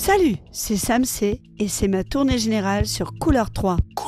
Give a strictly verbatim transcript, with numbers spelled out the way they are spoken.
Salut, c'est Sam C et c'est ma tournée générale sur Couleur trois.